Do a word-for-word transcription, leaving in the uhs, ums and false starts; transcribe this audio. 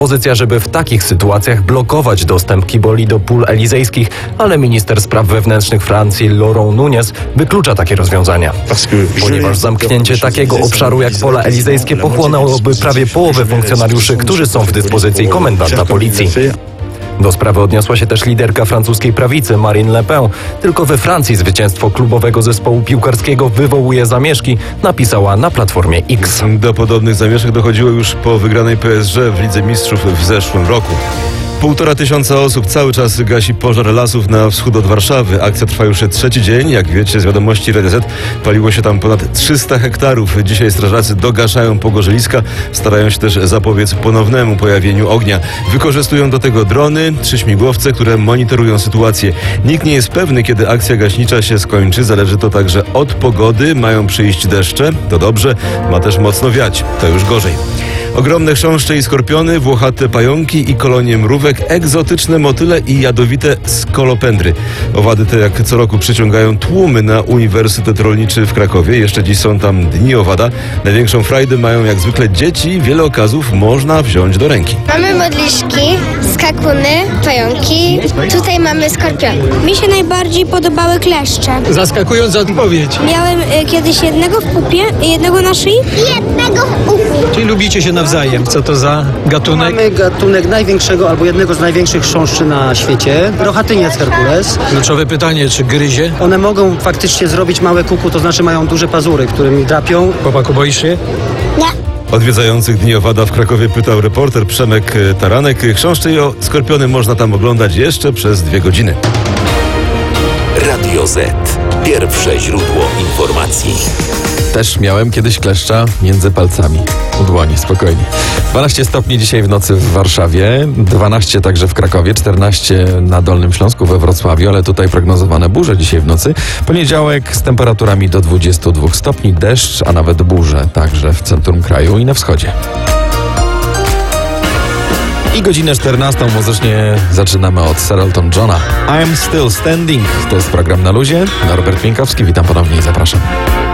Pozycja, żeby w takich sytuacjach blokować dostęp kiboli do pól elizejskich, ale minister spraw wewnętrznych Francji Laurent Nunez wyklucza takie rozwiązania. Ponieważ zamknięcie takiego obszaru jak pola elizejskie pochłonęłoby prawie połowę funkcjonariuszy, którzy są w dyspozycji komendanta policji. Do sprawy odniosła się też liderka francuskiej prawicy Marine Le Pen. Tylko we Francji zwycięstwo klubowego zespołu piłkarskiego wywołuje zamieszki, napisała na platformie X. Do podobnych zamieszek dochodziło już po wygranej P S G w Lidze Mistrzów w zeszłym roku. Półtora tysiąca osób cały czas gasi pożar lasów na wschód od Warszawy. Akcja trwa już trzeci dzień. Jak wiecie z wiadomości Radia Z, paliło się tam ponad trzysta hektarów. Dzisiaj strażacy dogaszają pogorzeliska, starają się też zapobiec ponownemu pojawieniu ognia. Wykorzystują do tego drony, trzy śmigłowce, które monitorują sytuację. Nikt nie jest pewny, kiedy akcja gaśnicza się skończy. Zależy to także od pogody. Mają przyjść deszcze, to dobrze. Ma też mocno wiać, to już gorzej. Ogromne chrząszcze i skorpiony, włochate pająki i kolonie mrówek, egzotyczne motyle i jadowite skolopendry. Owady te jak co roku przyciągają tłumy na Uniwersytet Rolniczy w Krakowie. Jeszcze dziś są tam Dni Owada. Największą frajdę mają jak zwykle dzieci. Wiele okazów można wziąć do ręki. Mamy modliszki, skakuny, pająki. Tutaj mamy skorpiony. Mi się najbardziej podobały kleszcze. Zaskakująca odpowiedź. Miałem y, kiedyś jednego w pupie i jednego na szyi. Jednego w uchu. Czyli lubicie się nawzajem. Co to za gatunek? Mamy gatunek największego albo jednego z największych chrząszczy na świecie. Rochatyniec hercules. Kluczowe pytanie, czy gryzie? One mogą faktycznie zrobić małe kuku, to znaczy mają duże pazury, którymi drapią. Chłopaku, boisz się? Odwiedzających Dni Owada w Krakowie pytał reporter Przemek Taranek. Chrząszcze i o skorpiony można tam oglądać jeszcze przez dwie godziny. Radio Z. Pierwsze źródło informacji. Też miałem kiedyś kleszcza między palcami u dłoni, spokojnie. dwanaście stopni dzisiaj w nocy w Warszawie, dwanaście także w Krakowie, czternaście na Dolnym Śląsku, we Wrocławiu, ale tutaj prognozowane burze dzisiaj w nocy. Poniedziałek z temperaturami do dwudziestu dwóch stopni, deszcz, a nawet burze także w centrum kraju i na wschodzie. I godzinę czternastą muzycznie zaczynamy od Sir Elton Johna. I'm Still Standing. To jest program Na Luzie. Norbert Pienkowski, witam ponownie i zapraszam.